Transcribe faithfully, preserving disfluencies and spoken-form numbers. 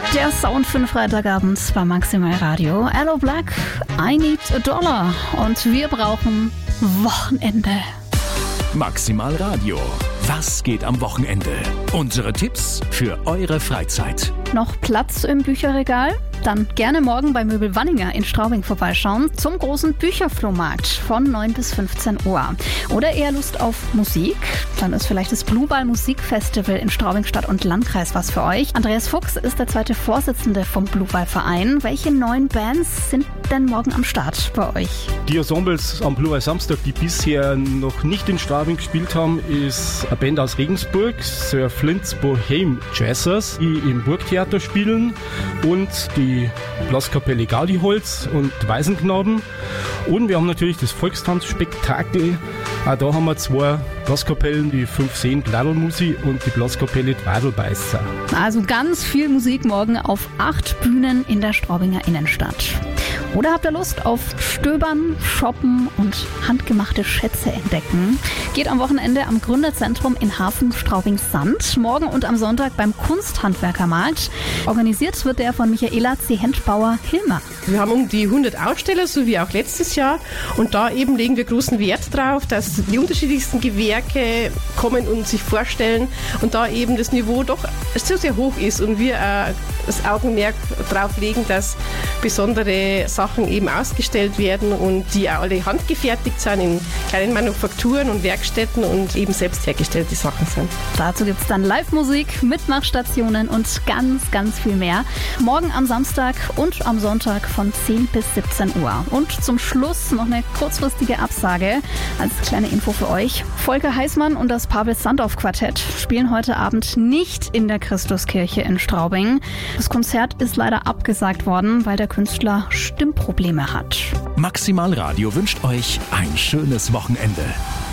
Der Sound für den Freitagabend bei Maximal Radio. Hello Black, I need a dollar. Und wir brauchen Wochenende. Maximal Radio. Was geht am Wochenende? Unsere Tipps für eure Freizeit. Noch Platz im Bücherregal? Dann gerne morgen bei Möbel Wanninger in Straubing vorbeischauen zum großen Bücherflohmarkt von neun bis fünfzehn Uhr. Oder eher Lust auf Musik? Dann ist vielleicht das Blueball Musikfestival in Straubing Stadt und Landkreis was für euch. Andreas Fuchs ist der zweite Vorsitzende vom Blueball Verein. Welche neuen Bands sind denn morgen am Start bei euch? Die Ensembles am Blueball Samstag, die bisher noch nicht in Straubing gespielt haben, ist eine Band aus Regensburg, Sir Flint's Bohème Jazzers, die im Burgtheater spielen, und die die Blaskapelle Gaudiholz und Waisenknaben. Und wir haben natürlich das Volkstanzspektakel. Auch da haben wir zwei Blaskapellen, die fünf Seen Gladlmusi und die Blaskapelle Twadelbeißer. Also ganz viel Musik morgen auf acht Bühnen in der Straubinger Innenstadt. Oder habt ihr Lust auf Stöbern, Shoppen und handgemachte Schätze entdecken? Geht am Wochenende am Gründerzentrum in Hafen-Straubing-Sand. Morgen und am Sonntag beim Kunsthandwerkermarkt. Organisiert wird der von Michaela Zehentbauer-Hilmer. Wir haben um die hundert Aussteller, so wie auch letztes Jahr. Und da eben legen wir großen Wert drauf, dass die unterschiedlichsten Gewerke kommen und sich vorstellen. Und da eben das Niveau doch sehr, sehr hoch ist und wir äh, das Augenmerk drauf legen, dass besondere Sachen eben ausgestellt werden und die auch alle handgefertigt sind in kleinen Manufakturen und Werkstätten und eben selbst hergestellte Sachen sind. Dazu gibt es dann Live-Musik, Mitmachstationen und ganz, ganz viel mehr. Morgen am Samstag und am Sonntag von zehn bis siebzehn Uhr. Und zum Schluss noch eine kurzfristige Absage als kleine Info für euch. Volker Heißmann und das Pavel Sandow Quartett spielen heute Abend nicht in der Christuskirche in Straubing. Das Konzert ist leider abgesagt worden, weil der Künstler Stimmprobleme hat. Maximal Radio wünscht euch ein schönes Wochenende.